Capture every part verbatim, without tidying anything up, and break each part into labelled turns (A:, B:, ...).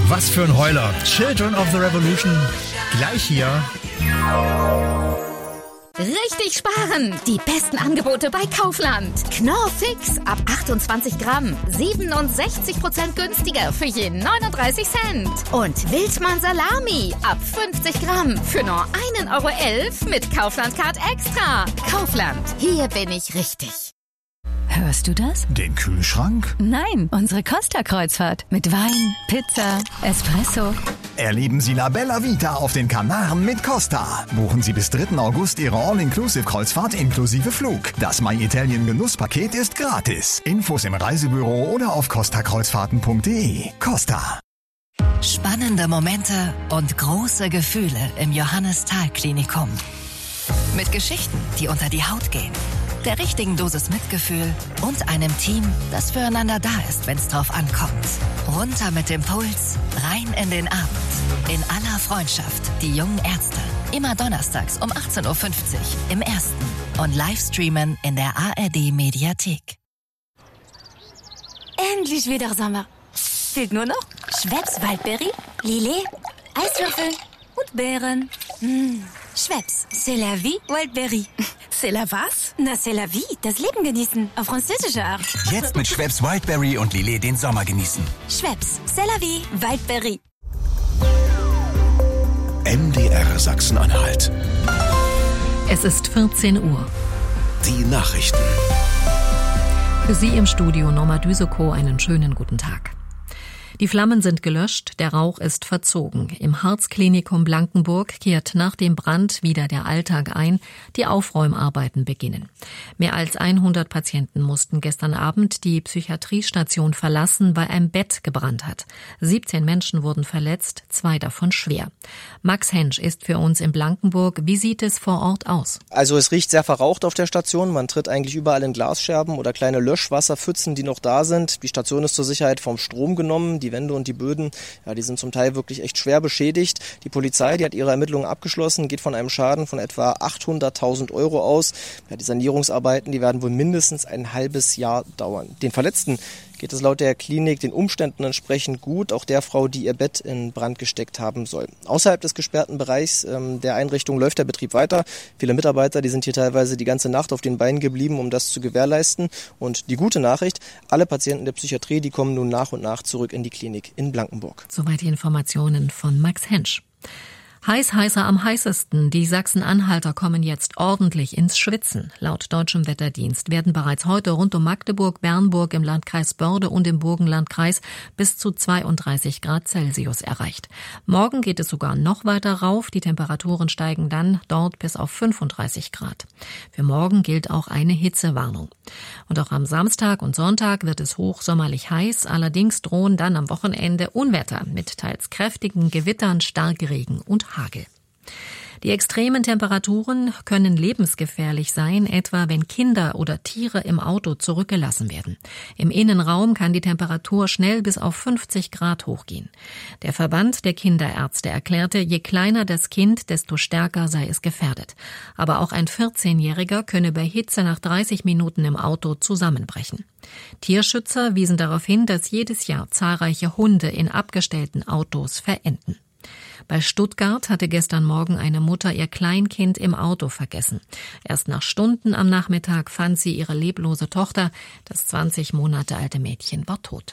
A: Was für ein Heuler. Children of the Revolution. Gleich hier.
B: Richtig sparen! Die besten Angebote bei Kaufland. Knorr Fix ab achtundzwanzig Gramm. siebenundsechzig Prozent günstiger für je neununddreißig Cent. Und Wildmann Salami ab fünfzig Gramm für nur ein Euro elf mit Kaufland Card Extra. Kaufland, hier bin ich richtig.
C: Hörst du das?
A: Den Kühlschrank?
C: Nein, unsere Costa-Kreuzfahrt. Mit Wein, Pizza, Espresso.
D: Erleben Sie La Bella Vita auf den Kanaren mit Costa. Buchen Sie bis dritten August Ihre All-Inclusive-Kreuzfahrt inklusive Flug. Das My Italien Genusspaket ist gratis. Infos im Reisebüro oder auf costa kreuzfahrten punkt de. Costa.
C: Spannende Momente und große Gefühle im Johannes-Thal-Klinikum. Mit Geschichten, die unter die Haut gehen. Der richtigen Dosis Mitgefühl und einem Team, das füreinander da ist, wenn es drauf ankommt. Runter mit dem Puls, rein in den Abend. In aller Freundschaft, die jungen Ärzte. Immer donnerstags um achtzehn Uhr fünfzig im Ersten und Livestreamen in der A R D-Mediathek.
E: Endlich wieder Sommer. Fehlt nur noch Schweppes Waldbeere, Lillet, Eiswürfel und Beeren. Mmh. Schweppes, c'est la vie, Wildberry.
F: C'est la was?
E: Na, c'est la vie, das Leben genießen, auf französische Art.
G: Jetzt mit Schweppes Wildberry und Lillet den Sommer genießen.
E: Schweppes, c'est la vie, Wildberry.
H: M D R Sachsen-Anhalt.
I: Es ist vierzehn Uhr.
H: Die Nachrichten.
I: Für Sie im Studio Norma Düsekow einen schönen guten Tag. Die Flammen sind gelöscht, der Rauch ist verzogen. Im Harzklinikum Blankenburg kehrt nach dem Brand wieder der Alltag ein. Die Aufräumarbeiten beginnen. Mehr als hundert Patienten mussten gestern Abend die Psychiatriestation verlassen, weil ein Bett gebrannt hat. siebzehn Menschen wurden verletzt, zwei davon schwer. Max Hensch ist für uns in Blankenburg. Wie sieht es vor Ort aus?
J: Also es riecht sehr verraucht auf der Station. Man tritt eigentlich überall in Glasscherben oder kleine Löschwasserpfützen, die noch da sind. Die Station ist zur Sicherheit vom Strom genommen. Die Wände und die Böden, ja, die sind zum Teil wirklich echt schwer beschädigt. Die Polizei, die hat ihre Ermittlungen abgeschlossen, geht von einem Schaden von etwa achthunderttausend Euro aus. Ja, die Sanierungsarbeiten, die werden wohl mindestens ein halbes Jahr dauern. Den Verletzten geht es laut der Klinik den Umständen entsprechend gut, auch der Frau, die ihr Bett in Brand gesteckt haben soll. Außerhalb des gesperrten Bereichs ähm, der Einrichtung läuft der Betrieb weiter. Viele Mitarbeiter, die sind hier teilweise die ganze Nacht auf den Beinen geblieben, um das zu gewährleisten. Und die gute Nachricht, alle Patienten der Psychiatrie, die kommen nun nach und nach zurück in die Klinik in Blankenburg.
I: Soweit die Informationen von Max Hensch. Heiß, heißer am heißesten. Die Sachsen-Anhalter kommen jetzt ordentlich ins Schwitzen. Laut deutschem Wetterdienst werden bereits heute rund um Magdeburg, Bernburg im Landkreis Börde und im Burgenlandkreis bis zu zweiunddreißig Grad Celsius erreicht. Morgen geht es sogar noch weiter rauf. Die Temperaturen steigen dann dort bis auf fünfunddreißig Grad. Für morgen gilt auch eine Hitzewarnung. Und auch am Samstag und Sonntag wird es hochsommerlich heiß. Allerdings drohen dann am Wochenende Unwetter mit teils kräftigen Gewittern, Starkregen und Hagel. Die extremen Temperaturen können lebensgefährlich sein, etwa wenn Kinder oder Tiere im Auto zurückgelassen werden. Im Innenraum kann die Temperatur schnell bis auf fünfzig Grad hochgehen. Der Verband der Kinderärzte erklärte, je kleiner das Kind, desto stärker sei es gefährdet. Aber auch ein vierzehnjähriger könne bei Hitze nach dreißig Minuten im Auto zusammenbrechen. Tierschützer wiesen darauf hin, dass jedes Jahr zahlreiche Hunde in abgestellten Autos verenden. Bei Stuttgart hatte gestern Morgen eine Mutter ihr Kleinkind im Auto vergessen. Erst nach Stunden am Nachmittag fand sie ihre leblose Tochter. Das zwanzig Monate alte Mädchen war tot.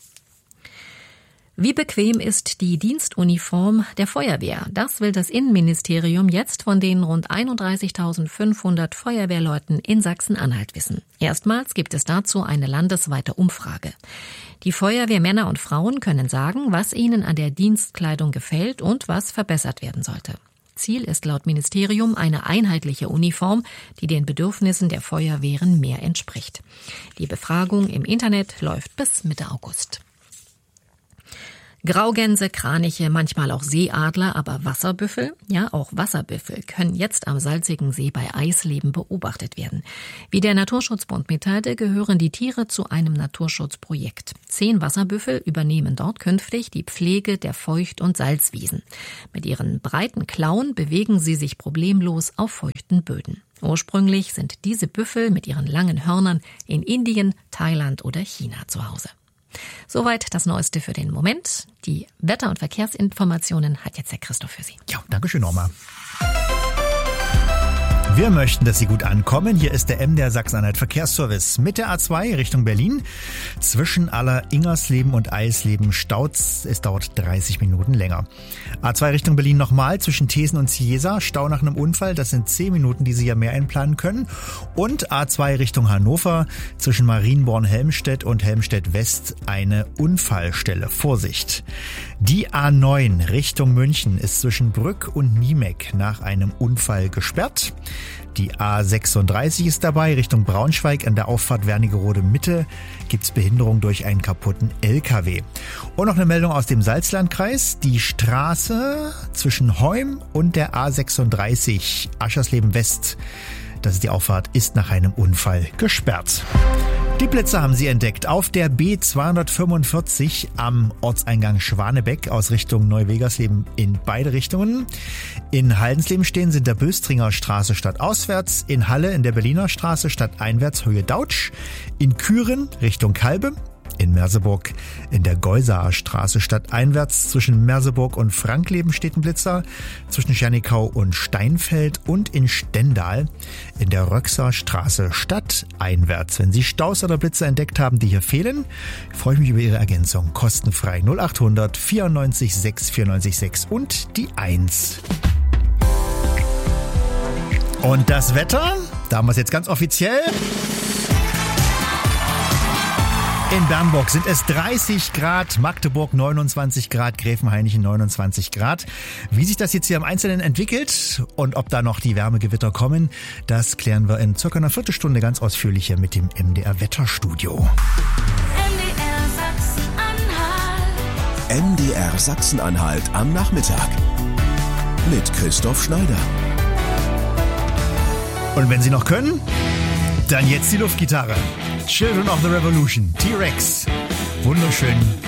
I: Wie bequem ist die Dienstuniform der Feuerwehr? Das will das Innenministerium jetzt von den rund einunddreißigtausendfünfhundert Feuerwehrleuten in Sachsen-Anhalt wissen. Erstmals gibt es dazu eine landesweite Umfrage. Die Feuerwehrmänner und Frauen können sagen, was ihnen an der Dienstkleidung gefällt und was verbessert werden sollte. Ziel ist laut Ministerium eine einheitliche Uniform, die den Bedürfnissen der Feuerwehren mehr entspricht. Die Befragung im Internet läuft bis Mitte August. Graugänse, Kraniche, manchmal auch Seeadler, aber Wasserbüffel, ja auch Wasserbüffel, können jetzt am salzigen See bei Eisleben beobachtet werden. Wie der Naturschutzbund mitteilte, gehören die Tiere zu einem Naturschutzprojekt. Zehn Wasserbüffel übernehmen dort künftig die Pflege der Feucht- und Salzwiesen. Mit ihren breiten Klauen bewegen sie sich problemlos auf feuchten Böden. Ursprünglich sind diese Büffel mit ihren langen Hörnern in Indien, Thailand oder China zu Hause. Soweit das Neueste für den Moment. Die Wetter- und Verkehrsinformationen hat jetzt der Christoph für Sie.
A: Ja, danke schön, Norma. Wir möchten, dass Sie gut ankommen. Hier ist der M D R Sachsen-Anhalt Verkehrsservice. Mit der A zwei Richtung Berlin. Zwischen Aller-Ingersleben und Eisleben staut's. Es dauert dreißig Minuten länger. A zwei Richtung Berlin nochmal zwischen Thesen und Ciesa. Stau nach einem Unfall. Das sind zehn Minuten, die Sie ja mehr einplanen können. Und A zwei Richtung Hannover zwischen Marienborn-Helmstedt und Helmstedt-West eine Unfallstelle. Vorsicht! Die A neun Richtung München ist zwischen Brück und Niemek nach einem Unfall gesperrt. Die A sechsunddreißig ist dabei, Richtung Braunschweig an der Auffahrt Wernigerode Mitte gibt's Behinderung durch einen kaputten L K W. Und noch eine Meldung aus dem Salzlandkreis. Die Straße zwischen Heum und der A sechsunddreißig Aschersleben West, das ist die Auffahrt, ist nach einem Unfall gesperrt. Die Blitzer haben sie entdeckt auf der B zweihundertfünfundvierzig am Ortseingang Schwanebeck aus Richtung Neuwegersleben in beide Richtungen. In Haldensleben stehen sie in der Böstringer Straße stadtauswärts, in Halle in der Berliner Straße stadteinwärts Höhe Dautsch, in Küren Richtung Kalbe, in Merseburg in der Geusaer Straße stadteinwärts zwischen Merseburg und Frankleben steht ein Blitzer, zwischen Schernikau und Steinfeld und in Stendal in der Röxer Straße stadteinwärts. Wenn Sie Staus oder Blitzer entdeckt haben, die hier fehlen, freue ich mich über Ihre Ergänzung. Kostenfrei null achthundert vierundneunzig sechs vierundneunzig sechs und die eins. Und das Wetter, da haben wir es jetzt ganz offiziell. In Bernburg sind es dreißig Grad, Magdeburg neunundzwanzig Grad, Gräfenhainichen neunundzwanzig Grad. Wie sich das jetzt hier im Einzelnen entwickelt und ob da noch die Wärmegewitter kommen, das klären wir in circa einer Viertelstunde ganz ausführlich hier mit dem M D R Wetterstudio.
H: M D R Sachsen-Anhalt am Nachmittag mit Christoph Schneider.
A: Und wenn Sie noch können, dann jetzt die Luftgitarre. Children of the Revolution, T-Rex. Wunderschön.